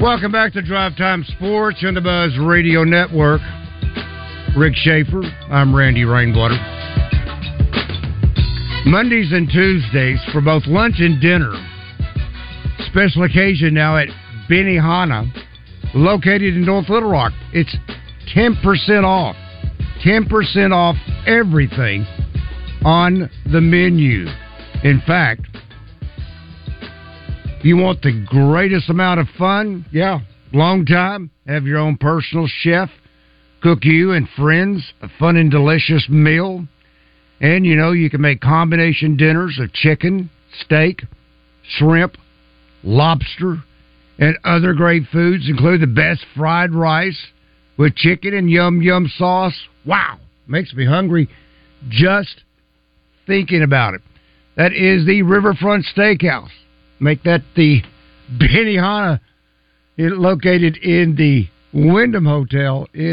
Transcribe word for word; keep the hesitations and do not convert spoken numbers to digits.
Welcome back to Drive Time Sports on the Buzz Radio Network. Rick Schaefer, I'm Randy Rainwater. Mondays and Tuesdays for both lunch and dinner. Special occasion now at Benihana, located in North Little Rock. It's ten percent off. ten percent off everything on the menu. In fact, you want the greatest amount of fun? Yeah, long time. Have your own personal chef cook you and friends a fun and delicious meal. And, you know, you can make combination dinners of chicken, steak, shrimp, lobster, and other great foods, include the best fried rice with chicken and yum-yum sauce. Wow, makes me hungry just thinking about it. That is the Riverfront Steakhouse. Make that the Benihana, located in the Wyndham Hotel in